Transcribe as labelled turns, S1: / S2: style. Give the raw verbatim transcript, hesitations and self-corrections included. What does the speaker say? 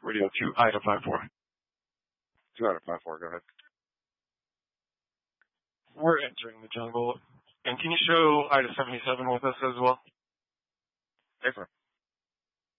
S1: radio to Ida five four.
S2: Two Ida five four, go ahead.
S1: We're entering the jungle. And can you show Ida seventy-seven with us as well?
S2: Affirm.